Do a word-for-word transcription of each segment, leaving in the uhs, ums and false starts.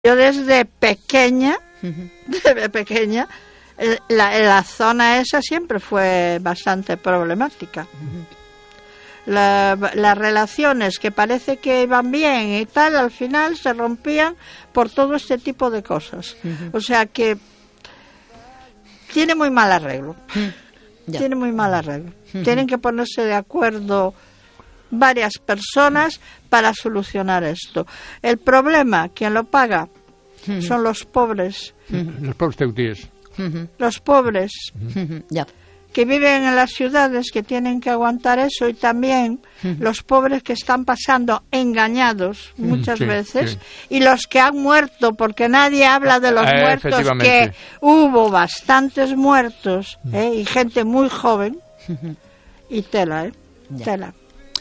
Yo desde pequeña, uh-huh. desde pequeña, la, la zona esa siempre fue bastante problemática. Uh-huh. La, las relaciones que parece que iban bien y tal, al final se rompían por todo este tipo de cosas. Uh-huh. O sea que tiene muy mal arreglo. Uh-huh. Tiene muy mal arreglo. Uh-huh. Tienen que ponerse de acuerdo varias personas para solucionar esto. El problema, quien lo paga, uh-huh. son los pobres. Uh-huh. Los pobres ceutíes. Uh-huh. Los pobres uh-huh. ya. que viven en las ciudades, que tienen que aguantar eso, y también uh-huh. los pobres que están pasando engañados muchas sí, veces, sí. y los que han muerto, porque nadie habla de los eh, muertos, que hubo bastantes muertos, ¿eh? Y gente muy joven, uh-huh. y tela, ¿eh? Ya. Tela.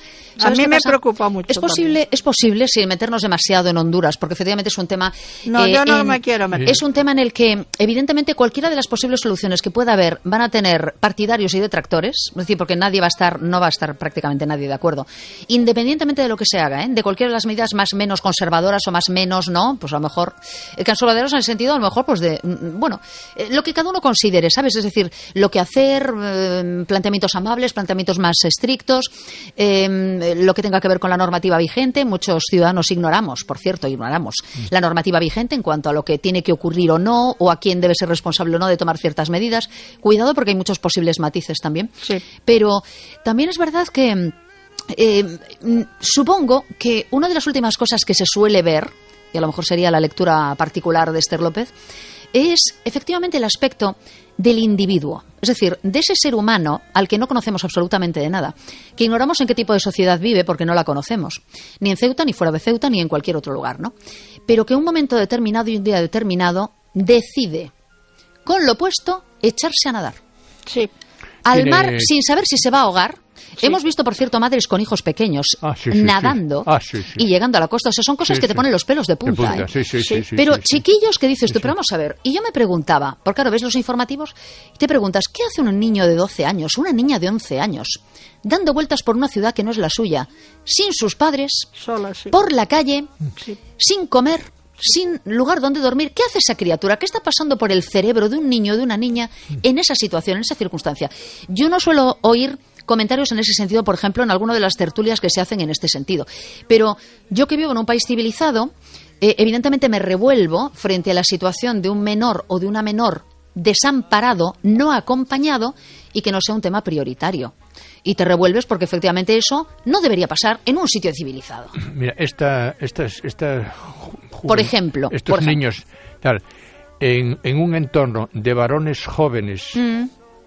A mí me preocupa mucho. Es posible, es posible sin meternos demasiado en Honduras, porque efectivamente es un tema. No, eh, yo no en, me quiero meter. Es un tema en el que, evidentemente, cualquiera de las posibles soluciones que pueda haber van a tener partidarios y detractores, es decir, porque nadie va a estar, no va a estar prácticamente nadie de acuerdo, independientemente de lo que se haga, ¿eh? De cualquiera de las medidas más menos conservadoras o más menos, no, pues a lo mejor eh, conservadoras en el sentido, a lo mejor, pues de, bueno, eh, lo que cada uno considere, ¿sabes? Es decir, lo que hacer, eh, planteamientos amables, planteamientos más estrictos. Eh, lo que tenga que ver con la normativa vigente. Muchos ciudadanos ignoramos, por cierto, ignoramos mm. la normativa vigente en cuanto a lo que tiene que ocurrir o no, o a quién debe ser responsable o no de tomar ciertas medidas. Cuidado, porque hay muchos posibles matices también. Sí. Pero también es verdad que eh, supongo que una de las últimas cosas que se suele ver, y a lo mejor sería la lectura particular de Esther López, es efectivamente el aspecto del individuo, es decir, de ese ser humano al que no conocemos absolutamente de nada, que ignoramos en qué tipo de sociedad vive porque no la conocemos, ni en Ceuta, ni fuera de Ceuta, ni en cualquier otro lugar, ¿no? Pero que un momento determinado y un día determinado decide, con lo opuesto, echarse a nadar. Sí. Al Tiene... mar sin saber si se va a ahogar. Sí. Hemos visto, por cierto, madres con hijos pequeños ah, sí, sí, nadando sí. Ah, sí, sí. y llegando a la costa. O sea, son cosas sí, que te sí. ponen los pelos de punta. De punta. ¿eh? Sí, sí, sí, sí, pero sí, chiquillos que dices sí, tú, sí. pero vamos a ver. Y yo me preguntaba, porque claro, ves los informativos y te preguntas, ¿qué hace un niño de doce años, una niña de once años, dando vueltas por una ciudad que no es la suya, sin sus padres, sola, sí. por la calle, sí. sin comer, sin lugar donde dormir? ¿Qué hace esa criatura? ¿Qué está pasando por el cerebro de un niño o de una niña en esa situación, en esa circunstancia? Yo no suelo oír comentarios en ese sentido, por ejemplo, en alguna de las tertulias que se hacen en este sentido. Pero yo, que vivo en un país civilizado, eh, evidentemente me revuelvo frente a la situación de un menor o de una menor desamparado, no acompañado, y que no sea un tema prioritario. Y te revuelves porque efectivamente eso no debería pasar en un sitio civilizado. Mira, esta, esta, esta por ejemplo, estos por niños, ejemplo. Tal, en, en un entorno de varones jóvenes, mm.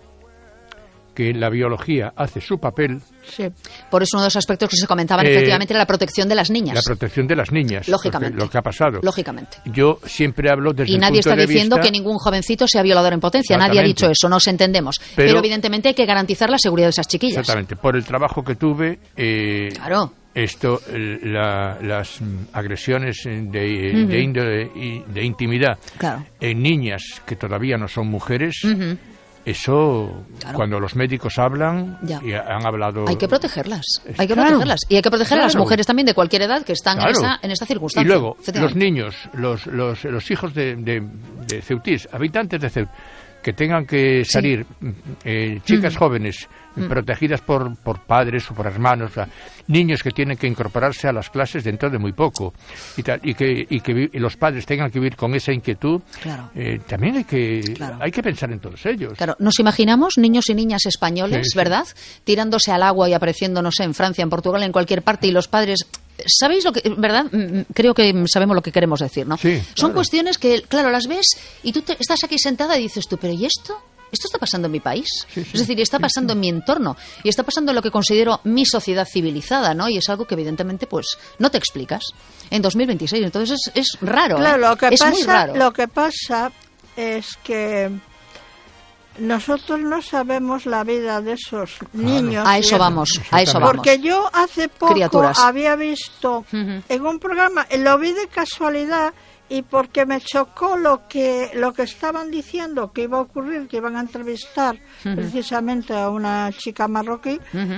que la biología hace su papel. Sí. Por eso uno de los aspectos que se comentaban eh, efectivamente era la protección de las niñas. La protección de las niñas. Lógicamente. Lo que ha pasado. Lógicamente. Yo siempre hablo desde y el nadie punto está de diciendo vista... que ningún jovencito sea violador en potencia. Nadie ha dicho eso, nos entendemos. Pero, Pero evidentemente hay que garantizar la seguridad de esas chiquillas. Exactamente. Por el trabajo que tuve... Eh, claro. Esto, la, las agresiones de, uh-huh. de, índole, de intimidad claro. en niñas que todavía no son mujeres... Uh-huh. Eso, claro. cuando los médicos hablan ya. y han hablado... Hay que protegerlas, hay que claro. protegerlas. Y hay que proteger claro. a las mujeres también de cualquier edad que están claro. en, esa, en esta circunstancia. Y luego, los niños, los, los, los hijos de, de, de ceutís, habitantes de Ceuta, que tengan que salir, sí. eh, chicas mm. jóvenes, mm. protegidas por, por padres o por hermanos, o sea, niños que tienen que incorporarse a las clases dentro de muy poco, y, tal, y que, y que y los padres tengan que vivir con esa inquietud, claro. eh, también hay que, claro. hay que pensar en todos ellos. Claro, nos imaginamos niños y niñas españoles, sí, ¿verdad? Sí. Tirándose al agua y apareciendo, no sé, en Francia, en Portugal, en cualquier parte, y los padres... ¿Sabéis lo que, verdad? Creo que sabemos lo que queremos decir, ¿no? Sí, Son claro. cuestiones que, claro, las ves y tú te, estás aquí sentada y dices tú, ¿pero y esto? ¿Esto está pasando en mi país? Sí, sí, es decir, está pasando sí, sí. en mi entorno y está pasando en lo que considero mi sociedad civilizada, ¿no? Y es algo que evidentemente, pues, no te explicas en dos mil veintiséis. Entonces es, es raro, claro, ¿eh? lo que es pasa, muy raro. Lo que pasa es que nosotros no sabemos la vida de esos niños. A eso vamos, a eso vamos. Porque yo hace poco Criaturas. había visto uh-huh. en un programa, lo vi de casualidad y porque me chocó lo que lo que estaban diciendo que iba a ocurrir, que iban a entrevistar uh-huh. precisamente a una chica marroquí, uh-huh.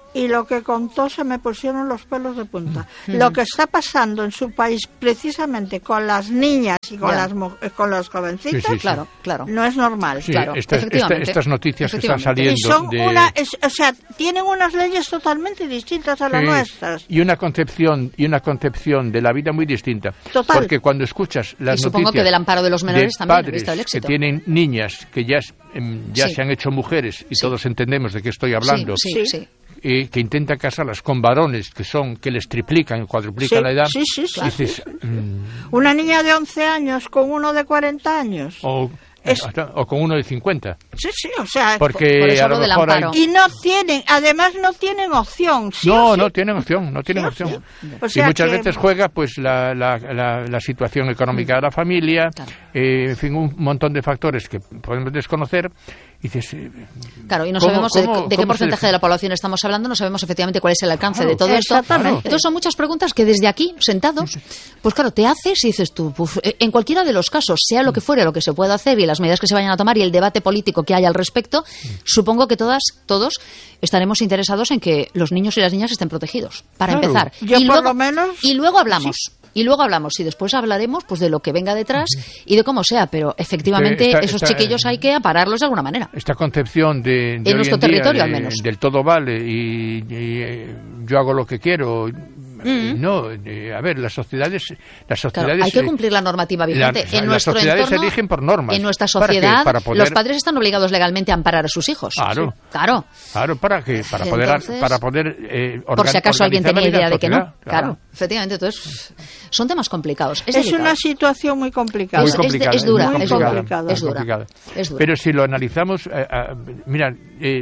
y lo que contó se me pusieron los pelos de punta. Mm. Lo que está pasando en su país precisamente con las niñas y con yeah. las con los jovencitos, sí, sí, claro, claro. no es normal. Sí, claro. Estas, esta, estas noticias que están saliendo... Y son de... una, es, o sea, tienen unas leyes totalmente distintas a las sí, nuestras. Y una concepción y una concepción de la vida muy distinta. Total. Porque cuando escuchas las y supongo noticias que del amparo de los menores de también padres está el éxito. Que tienen niñas que ya, ya sí. se han hecho mujeres, y sí. todos entendemos de qué estoy hablando, sí, sí, sí. Eh, que intentan casarlas con varones que son que les triplican, cuadruplican sí, la edad. Sí, sí, sí, dices, sí. Mmm, una niña de once años con uno de cuarenta años. O, es... o con uno de cincuenta. Sí, sí, o sea... Porque por eso a lo mejor hay... Y no tienen, además no tienen opción. ¿Sí no, sí? no tienen opción, no tienen sí, opción. Sí. O sea y muchas que... veces juega pues la, la, la, la situación económica de la familia, claro. eh, en fin, un montón de factores que podemos desconocer. Y dices, eh, claro, y no ¿cómo, sabemos cómo, de, de qué porcentaje se... de la población estamos hablando, no sabemos efectivamente cuál es el alcance claro, de todo esto. Exactamente. Entonces son muchas preguntas que desde aquí, sentados, pues claro, te haces y dices tú, pues, en cualquiera de los casos, sea lo que fuere, lo que se pueda hacer y las medidas que se vayan a tomar y el debate político que haya al respecto, supongo que todas, todos estaremos interesados en que los niños y las niñas estén protegidos, para claro. empezar. Yo y, por luego, lo menos, y luego hablamos. Sí. Y luego hablamos y después hablaremos pues de lo que venga detrás y de cómo sea, pero efectivamente esta, esos esta, chiquillos hay que apararlos de alguna manera. Esta concepción de, de en nuestro territorio día, al menos. Del todo vale y, y eh, yo hago lo que quiero. Mm-hmm. No, eh, a ver, las sociedades, las sociedades claro, hay que cumplir la normativa vigente. La, en las nuestro sociedades entorno, se rigen por normas. En nuestra sociedad, ¿Para para poder... los padres están obligados legalmente a amparar a sus hijos. Claro, sí, claro, claro, para que para poder entonces, para poder eh, por si acaso alguien tenía idea de que no. Claro, claro, efectivamente, entonces son temas complicados. Es, es una situación muy complicada. Muy complicada, es, es, es dura, muy es complicada, dura, es dura, complicada. es dura. Pero si lo analizamos, eh, eh, mira, eh,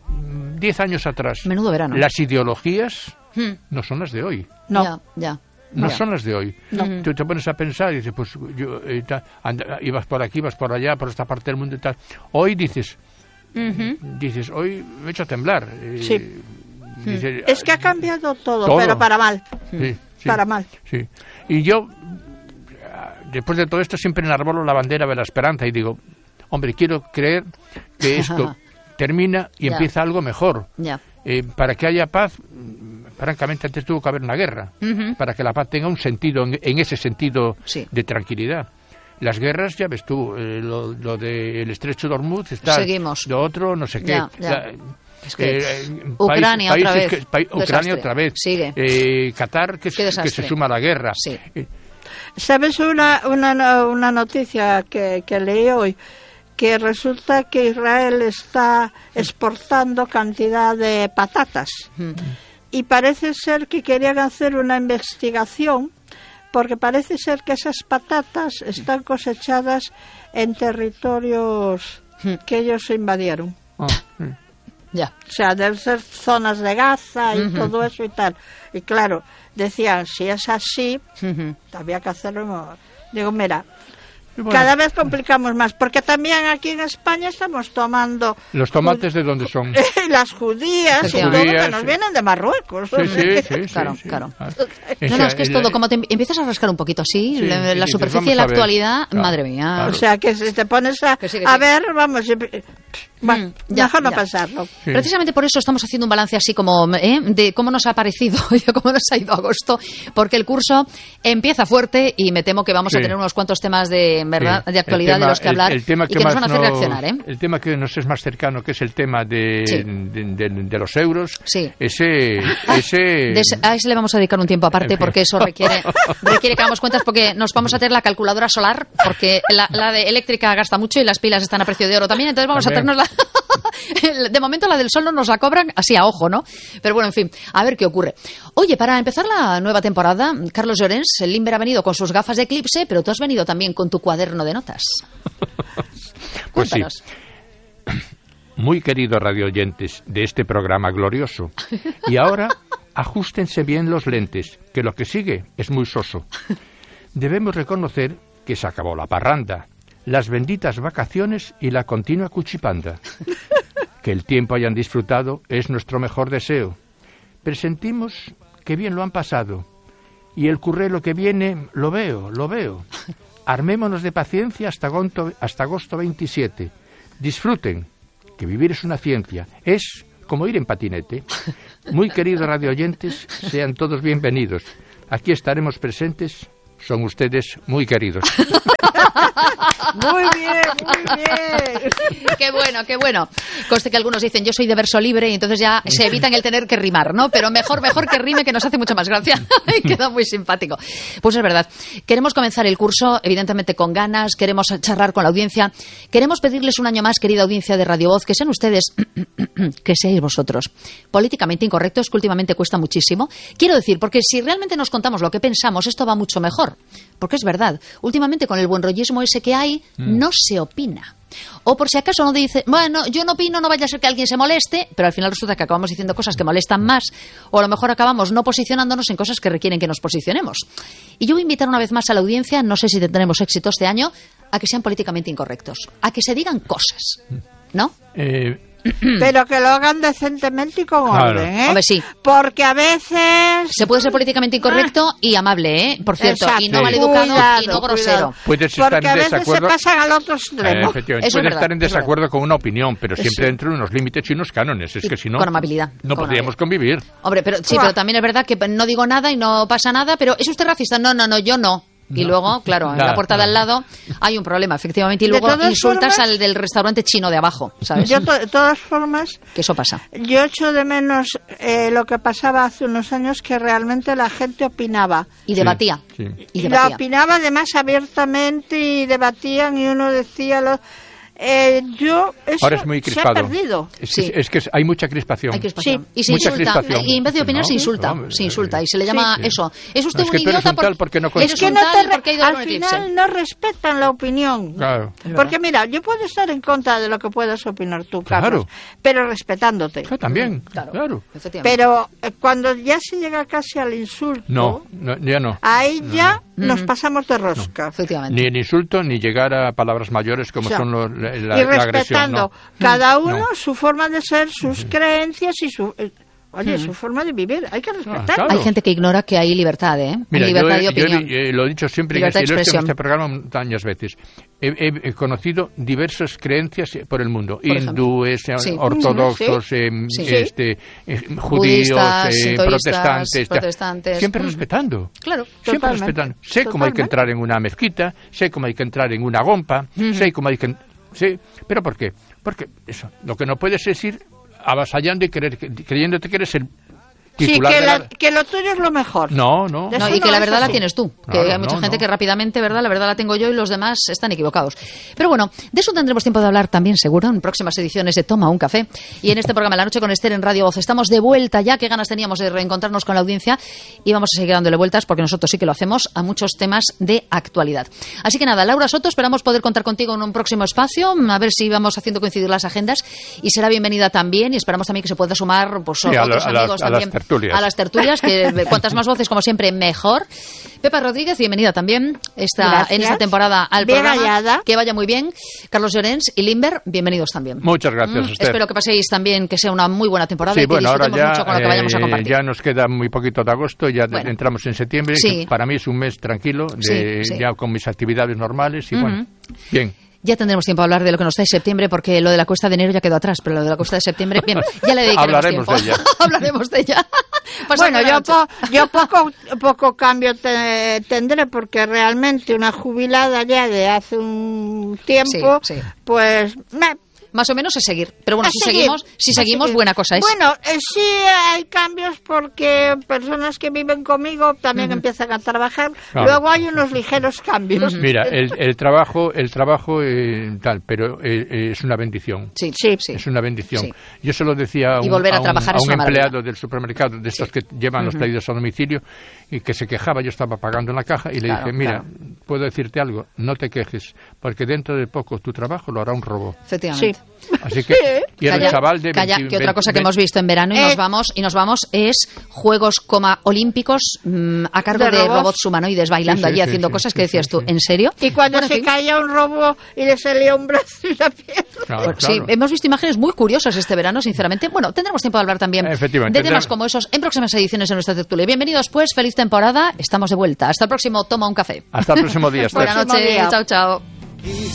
diez años atrás, menudo verano. Las ideologías hmm. no son las de hoy. No, ya, ya. No ya. son las de hoy. No. Tú te pones a pensar y dices, pues yo, eh, ta, anda, ibas por aquí, ibas por allá, por esta parte del mundo y tal. Hoy dices, uh-huh. dices, hoy me he hecho a temblar. Eh, sí. Dices, es que ha cambiado todo, todo. pero para mal. Sí, sí, para mal. Sí. Y yo, después de todo esto, siempre enarbolo la bandera de la esperanza y digo, hombre, quiero creer que esto termina y ya. empieza algo mejor. Ya. Eh, para que haya paz, francamente antes tuvo que haber una guerra, uh-huh. para que la paz tenga un sentido, en, en ese sentido sí. de tranquilidad. Las guerras, ya ves tú, eh, lo, lo del estrecho de Hormuz está, seguimos. Lo otro no sé qué. Ya, ya. La, es que eh, Ucrania país, otra vez. Que, pa, Ucrania otra vez. Sigue. Eh, Qatar que, que se suma a la guerra. Sí. Eh, ¿Sabes una, una, una noticia que, que leí hoy? Que resulta que Israel está exportando cantidad de patatas. Mm. Y parece ser que querían hacer una investigación, porque parece ser que esas patatas están cosechadas en territorios mm. que ellos invadieron. Oh, mm. Ya. O sea, deben ser zonas de Gaza y uh-huh. todo eso y tal. Y claro, decían, si es así, uh-huh. había que hacerlo. Digo, mira, bueno, cada vez complicamos más, porque también aquí en España estamos tomando... ¿Los tomates de dónde son? Las judías y todo, que nos vienen de Marruecos. Sí, sí, sí, claro, sí, claro. Ah. No, no, es que es todo, como te empiezas a rascar un poquito así, sí, la, la sí, superficie de la a actualidad, claro, madre mía. Claro. O sea, que si te pones a, que sí, que a sí. ver, vamos... Bueno, mm, ya, mejor no ya. pensarlo. Sí. Precisamente por eso estamos haciendo un balance así como ¿eh? de cómo nos ha parecido, de cómo nos ha ido agosto, porque el curso empieza fuerte y me temo que vamos sí. a tener unos cuantos temas de verdad sí. de actualidad tema, de los que hablar el, el tema y que, que nos más van a hacer nos, reaccionar. ¿eh? El tema que nos es más cercano, que es el tema de, sí. de, de, de los euros, sí. ese... ese... De ese, a ese le vamos a dedicar un tiempo aparte porque eso requiere requiere que hagamos cuentas, porque nos vamos a tener la calculadora solar, porque la, la de eléctrica gasta mucho y las pilas están a precio de oro también, entonces vamos también. a tenernos la... De momento la del sol no nos la cobran así a ojo, ¿no? Pero bueno, en fin, a ver qué ocurre. Oye, para empezar la nueva temporada, Carlos Llorens, el Limber ha venido con sus gafas de eclipse, pero tú has venido también con tu cuaderno de notas. Pues sí. Cuéntanos. Muy queridos radioyentes de este programa glorioso. Y ahora, ajustense bien los lentes, que lo que sigue es muy soso. Debemos reconocer que se acabó la parranda, las benditas vacaciones y la continua cuchipanda. Que el tiempo hayan disfrutado es nuestro mejor deseo. Presentimos que bien lo han pasado. Y el currelo que viene, lo veo, lo veo. Armémonos de paciencia hasta agosto, hasta agosto veintisiete. Disfruten, que vivir es una ciencia. Es como ir en patinete. Muy queridos radioyentes, sean todos bienvenidos. Aquí estaremos presentes. Son ustedes muy queridos. Muy bien, muy bien. Qué bueno, qué bueno. Conste que algunos dicen, yo soy de verso libre, y entonces ya se evitan el tener que rimar, ¿no? Pero mejor, mejor que rime, que nos hace mucha más gracia. Y queda muy simpático. Pues es verdad. Queremos comenzar el curso, evidentemente con ganas, queremos charlar con la audiencia, queremos pedirles un año más, querida audiencia de Radio Voz, que sean ustedes, que seáis vosotros, políticamente incorrectos, que últimamente cuesta muchísimo. Quiero decir, porque si realmente nos contamos lo que pensamos, esto va mucho mejor. Porque es verdad, últimamente con el buenrollismo ese que hay, mm. no se opina. O por si acaso no dice, bueno, yo no opino, no vaya a ser que alguien se moleste, pero al final resulta que acabamos diciendo cosas que molestan más, o a lo mejor acabamos no posicionándonos en cosas que requieren que nos posicionemos. Y yo voy a invitar una vez más a la audiencia, no sé si tendremos éxito este año, a que sean políticamente incorrectos, a que se digan cosas, ¿no? Eh... Pero que lo hagan decentemente y con claro. orden, ¿eh? Hombre, sí. Porque a veces... Se puede ser políticamente incorrecto ah. y amable, ¿eh? Por cierto, exacto. y no maleducado cuidado, y no grosero. Puedes estar porque en a veces desacuerdo. se pasan al otro extremo. Eh, efectivamente. Eso Puedes es estar en verdad, desacuerdo con una opinión, pero siempre sí. dentro de unos límites y unos cánones. Es y que si no, con amabilidad. no con podríamos amabilidad. convivir. Hombre, pero sí, pero también es verdad que no digo nada y no pasa nada, pero ¿es usted racista? No, no, no, yo no. Y no. luego, claro, en no, la puerta no. de al lado hay un problema, efectivamente, y luego insultas formas, al del restaurante chino de abajo, ¿sabes? Yo, de todas formas... Que eso pasa. Yo echo de menos eh, lo que pasaba hace unos años, que realmente la gente opinaba. Y debatía. Sí, sí. Y debatía. La opinaba además abiertamente y debatían y uno decía... Lo, Eh, yo eso ahora es muy crispado. Se ha perdido. Es, sí. es, es que hay mucha crispación. Hay crispación. Sí. Y se mucha insulta. Crispación. Y en vez de opinar no, se insulta. no, se insulta. Y se le llama sí, eso. Es usted no, es un que tú eres idiota un tal porque no eres es que un no tal te porque ha ido a al un final eclipse. no respetan la opinión. Claro. Porque mira, yo puedo estar en contra de lo que puedas opinar tú, Carlos, claro. pero respetándote. Yo también, Claro. claro. Pero eh, cuando ya se llega casi al insulto, No, no ya no. ahí no, ya no. nos pasamos de rosca. Efectivamente. Ni el insulto, ni llegar a palabras mayores como O sea, son los, la, la, y la agresión. respetando No. cada uno No. su forma de ser, sus creencias y su... eh, Oye, su forma de vivir, hay que respetar. Ah, claro. Hay gente que ignora que hay libertad, ¿eh? Mira, hay libertad yo, de he, yo opinión. he, lo he dicho siempre, Libertad que de lo he hecho en expresión. este programa muchas veces. He, he- he conocido diversas creencias por el mundo. Por ejemplo. Hindúes, eh, Sí. ortodoxos, eh, Sí. este, eh, judíos, Budistas, eh, sintoístas, protestantes. tal. protestantes. Siempre Mm. respetando. Claro. Siempre Totalmente. respetando. Sé cómo hay que Totalmente. entrar en una mezquita, sé cómo hay que entrar en una gompa, sé cómo hay que... Sí, ¿pero por qué? Porque eso, lo que no puedes es ir avasallando y creer, creyéndote que eres el Sí, titular que, de la- la... que lo tuyo es lo mejor. No, no. De No, Eso y que no la es verdad la así. tienes tú, que Claro, hay mucha no, gente no. que rápidamente, ¿verdad? La verdad la tengo yo y los demás están equivocados. Pero bueno, de eso tendremos tiempo de hablar también, seguro, en próximas ediciones de Toma un Café. Y en este programa La Noche con Esther en Radio Voz estamos de vuelta ya, qué ganas teníamos de reencontrarnos con la audiencia y vamos a seguir dándole vueltas porque nosotros sí que lo hacemos a muchos temas de actualidad. Así que nada, Laura Soto, esperamos poder contar contigo en un próximo espacio, a ver si vamos haciendo coincidir las agendas y será bienvenida también y esperamos también que se pueda sumar pues, Sí, a otros la- a las- amigos a las también tertulias. a las tertulias, que cuantas más voces como siempre mejor. Pepa Rodríguez, bienvenida también esta, Gracias. en esta temporada al Bien programa. hallada. Que vaya muy bien. Carlos Llorens y Limber, bienvenidos también. Muchas gracias, Mm, Esther. espero que paséis también, que sea una muy buena temporada Sí, y que bueno, ahora disfrutemos ya, mucho con lo que vayamos a eh, compartir. ya nos queda muy poquito de agosto, ya Bueno. entramos en septiembre, Sí. que para mí es un mes tranquilo, de, Sí, sí. ya con mis actividades normales y bueno, bien. Ya tendremos tiempo a hablar de lo que nos da en septiembre, porque lo de la cuesta de enero ya quedó atrás, pero lo de la cuesta de septiembre, bien, ya le dedicaremos Hablaremos tiempo. de ella. Hablaremos de ella. Pasad Bueno, buena yo, noche. po- yo poco, poco cambio te- tendré porque realmente una jubilada ya de hace un tiempo, Sí, sí. pues me, Más o menos es seguir. Pero bueno, a si seguir, seguimos, si a seguimos, seguir. buena cosa es. Bueno, eh, sí hay cambios porque personas que viven conmigo también empiezan a trabajar. Claro. Luego hay unos ligeros cambios. Mira, el, el trabajo, el trabajo eh, tal, pero eh, eh, es una bendición. Sí, Sí. sí. Es una bendición. Sí. Yo se lo decía a Y un, volver a a un- trabajar a es un una maravilla. empleado del supermercado, de estos que llevan los pedidos a domicilio, y que se quejaba, yo estaba pagando en la caja, y le Claro, dije, mira, claro. puedo decirte algo, no te quejes, porque dentro de poco tu trabajo lo hará un robot. Efectivamente. Sí. Así que, y era Calla, el chaval de calla, veinte, que otra cosa que veinte, hemos visto en verano y Eh. nos vamos y nos vamos es Juegos coma Olímpicos mm, a cargo de, De robots. robots. humanoides bailando Sí, sí, allí sí, haciendo sí, cosas sí, que decías sí, tú, sí. ¿en serio? Y cuando Bueno, en se fin. caía un robo y le salía un brazo y la pierna. Claro, Bueno, sí, claro. hemos visto imágenes muy curiosas este verano, sinceramente. Bueno, tendremos tiempo de hablar también Efectivamente, de temas tendremos- como esos en próximas ediciones de nuestra tertulia. Bienvenidos, pues, feliz temporada, estamos de vuelta. Hasta el próximo Toma un Café. Hasta el próximo día. Esther. Buenas Próximo noches, día. chao, chao.